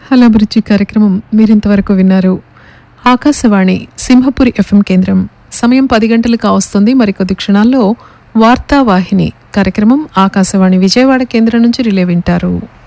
Hello అభిరుచి కార్యక్రమం మీరింతవరకు విన్నారు. ఆకాశవాణి సింహపురి ఎఫ్ఎం కేంద్రం. సమయం 10 గంటలు కావస్తుంది. మరికొద్ది క్షణాల్లో వార్తావాహిని కార్యక్రమం ఆకాశవాణి విజయవాడ కేంద్రం నుంచి రిలే వింటారు.